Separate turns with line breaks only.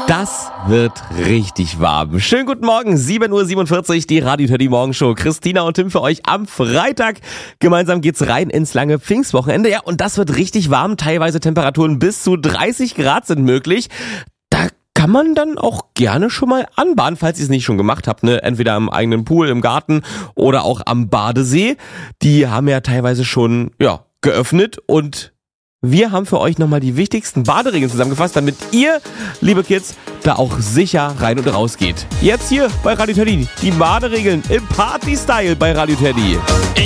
Das wird richtig warm. Schönen guten Morgen, 7.47 Uhr, die Radio Teddy Morgenshow. Christina und Tim für euch am Freitag. Gemeinsam geht's rein ins lange Pfingstwochenende. Ja, und das wird richtig warm. Teilweise Temperaturen bis zu 30 Grad sind möglich. Da kann man dann auch gerne schon mal anbaden, falls ihr es nicht schon gemacht habt, ne? Entweder im eigenen Pool, im Garten oder auch am Badesee. Die haben ja teilweise schon, geöffnet und wir haben für euch nochmal die wichtigsten Baderegeln zusammengefasst, damit ihr, liebe Kids, da auch sicher rein und raus geht. Jetzt hier bei Radio Teddy, die Baderegeln im Party-Style bei Radio Teddy.